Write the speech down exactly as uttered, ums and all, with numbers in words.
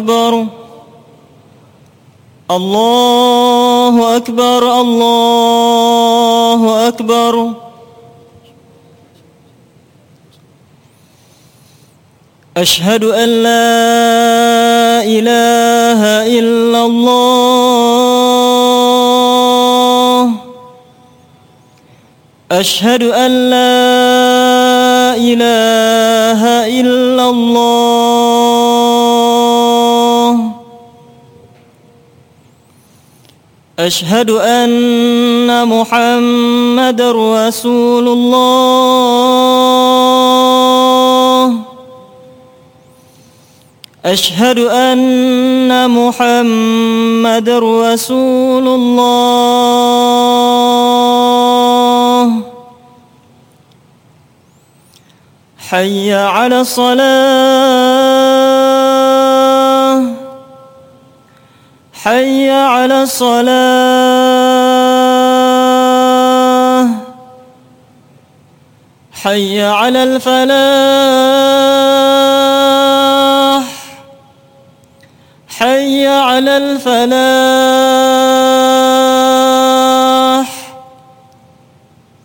أكبر الله أكبر الله أكبر. أشهد أن لا إله إلا الله. أشهد أن لا إله إلا الله. أشهد أن محمدًا رسول الله. أشهد أن محمدًا رسول الله. حي على الصلاة. حي على الصلاة. حي على الفلاح. حي على الفلاح.